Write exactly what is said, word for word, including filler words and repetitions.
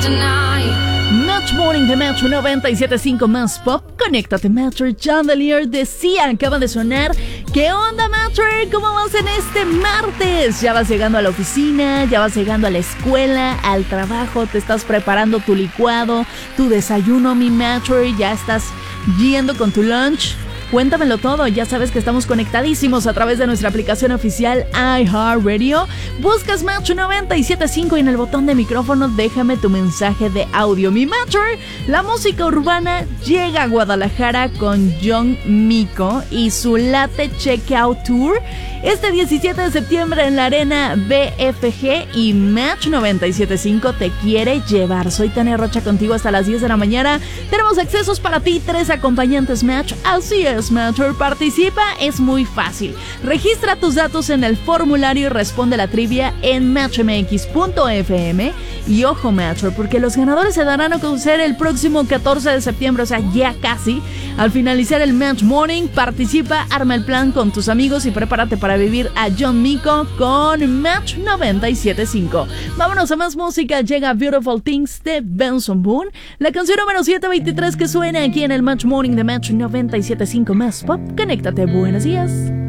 Match Morning de Metro noventa y siete punto cinco más pop. Conéctate, Metro. Chandelier decía, acaba de sonar. ¿Qué onda, Metro? ¿Cómo vas en este martes? Ya vas llegando a la oficina, ya vas llegando a la escuela, al trabajo, te estás preparando tu licuado, tu desayuno, mi Metro, ya estás yendo con tu lunch. Cuéntamelo todo, ya sabes que estamos conectadísimos a través de nuestra aplicación oficial iHeartRadio. Buscas Metro noventa y siete punto cinco y en el botón de micrófono déjame tu mensaje de audio. Mi Metro, la música urbana llega a Guadalajara con John Mico y su Latte Checkout Tour este diecisiete de septiembre en la Arena B F G y Metro noventa y siete punto cinco te quiere llevar. Soy Tania Rocha contigo hasta las diez de la mañana. Tenemos accesos para ti, tres acompañantes Metro. Así es, Metro, participa, es muy fácil. Registra tus datos en el formulario y responde la trivia en metro m x punto f m. Y ojo, Metro, porque los ganadores se darán a conocer el próximo catorce de septiembre, o sea, ya casi. Al finalizar el Match Morning, participa, arma el plan con tus amigos y prepárate para vivir a John Mico con Match noventa y siete punto cinco. Vámonos a más música. Llega Beautiful Things de Benson Boone, la canción número setecientos veintitrés que suena aquí en el Match Morning de Match noventa y siete punto cinco más pop. Conéctate, buenos días.